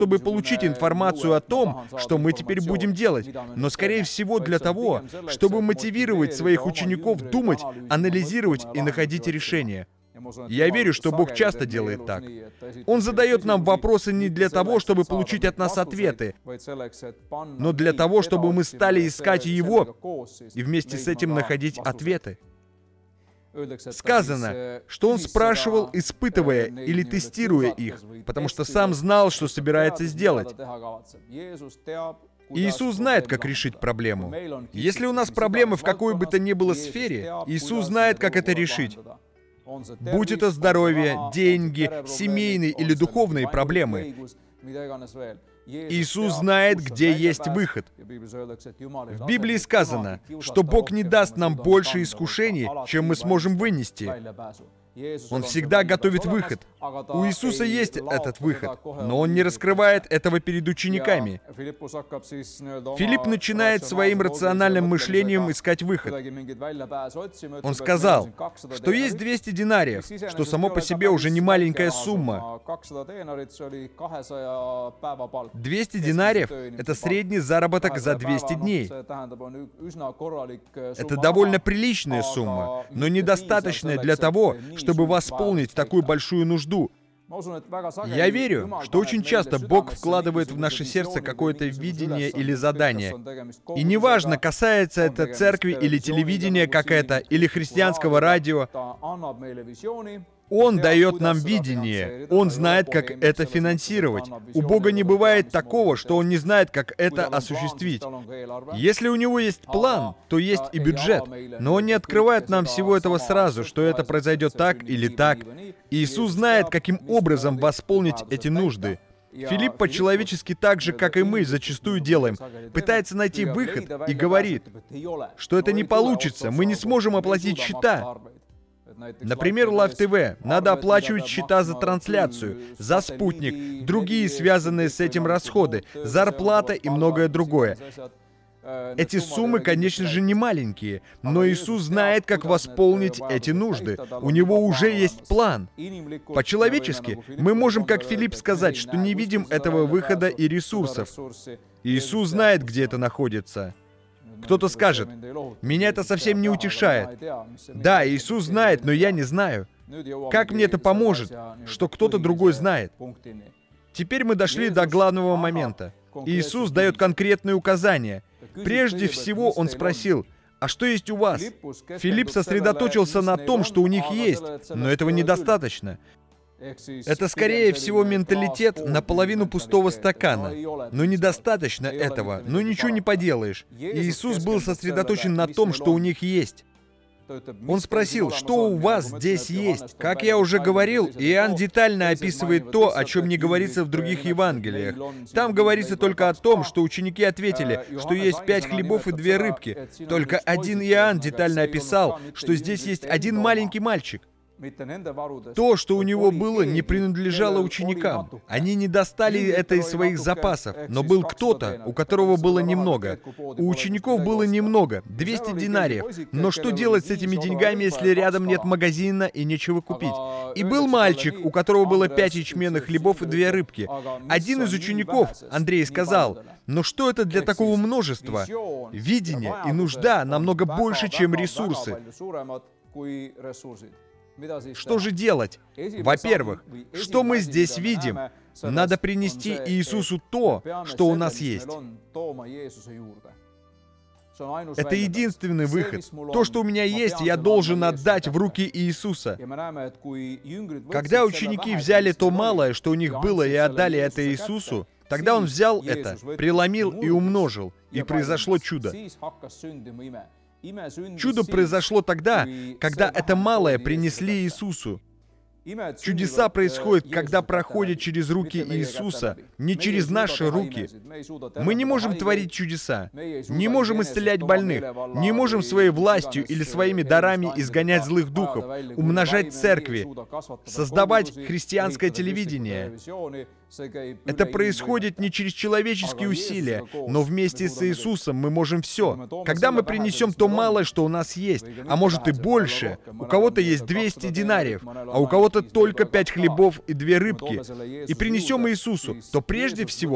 чтобы получить информацию о том, что мы теперь будем делать, но, скорее всего, для того, чтобы мотивировать своих учеников думать, анализировать и находить решения. Я верю, что Бог часто делает так. Он задает нам вопросы не для того, чтобы получить от нас ответы, но для того, чтобы мы стали искать Его и вместе с этим находить ответы. Сказано, что Он спрашивал, испытывая или тестируя их, потому что Сам знал, что собирается сделать. Иисус знает, как решить проблему. Если у нас проблемы в какой бы то ни было сфере, Иисус знает, как это решить. Будь это здоровье, деньги, семейные или духовные проблемы. Иисус знает, где есть выход. В Библии сказано, что Бог не даст нам больше искушений, чем мы сможем вынести. Он всегда готовит выход. У Иисуса есть этот выход, но Он не раскрывает этого перед учениками. Филипп начинает своим рациональным мышлением искать выход. Он сказал, что есть 200 динариев, что само по себе уже не маленькая сумма. 200 динариев — это средний заработок за 200 дней. Это довольно приличная сумма, но недостаточная для того, чтобы восполнить такую большую нужду. Я верю, что очень часто Бог вкладывает в наше сердце какое-то видение или задание. И неважно, касается это церкви или телевидения как это, или христианского радио, Он дает нам видение. Он знает, как это финансировать. У Бога не бывает такого, что Он не знает, как это осуществить. Если у Него есть план, то есть и бюджет. Но Он не открывает нам всего этого сразу, что это произойдет так или так. Иисус знает, каким образом восполнить эти нужды. Филипп по-человечески так же, как и мы зачастую делаем, пытается найти выход и говорит, что это не получится, мы не сможем оплатить счета. Например, Live TV. Надо оплачивать счета за трансляцию, за спутник, другие связанные с этим расходы, зарплата и многое другое. Эти суммы, конечно же, не маленькие, но Иисус знает, как восполнить эти нужды. У Него уже есть план. По-человечески, мы можем, как Филипп, сказать, что не видим этого выхода и ресурсов. Иисус знает, где это находится. Кто-то скажет, «Меня это совсем не утешает». Да, Иисус знает, но я не знаю. Как мне это поможет, что кто-то другой знает? Теперь мы дошли до главного момента. Иисус дает конкретные указания. Прежде всего, Он спросил, «А что есть у вас?» Филипп сосредоточился на том, что у них есть, но этого недостаточно. Это, скорее всего, менталитет наполовину пустого стакана. Но недостаточно этого, но ничего не поделаешь. Иисус был сосредоточен на том, что у них есть. Он спросил, что у вас здесь есть? Как я уже говорил, Иоанн детально описывает то, о чем не говорится в других Евангелиях. Там говорится только о том, что ученики ответили, что есть 5 хлебов и 2 рыбки. Только один Иоанн детально описал, что здесь есть один маленький мальчик. То, что у него было, не принадлежало ученикам. Они не достали это из своих запасов, но был кто-то, у которого было немного. У учеников было немного, 200 динариев. Но что делать с этими деньгами, если рядом нет магазина и нечего купить? И был мальчик, у которого было 5 ячменных хлебов и 2 рыбки. Один из учеников, Андрей, сказал, «Но что это для такого множества? Видение и нужда намного больше, чем ресурсы». Что же делать? Во-первых, что мы здесь видим? Надо принести Иисусу то, что у нас есть. Это единственный выход. То, что у меня есть, я должен отдать в руки Иисуса. Когда ученики взяли то малое, что у них было, и отдали это Иисусу, тогда Он взял это, преломил и умножил, и произошло чудо. Чудо произошло тогда, когда это малое принесли Иисусу. Чудеса происходят, когда проходят через руки Иисуса, не через наши руки. Мы не можем творить чудеса, не можем исцелять больных, не можем своей властью или своими дарами изгонять злых духов, умножать церкви, создавать христианское телевидение. Это происходит не через человеческие усилия, но вместе с Иисусом мы можем все. Когда мы принесем то малое, что у нас есть, а может и больше, у кого-то есть 200 динариев, а у кого-то только 5 хлебов и 2 рыбки, и принесем Иисусу, то прежде всего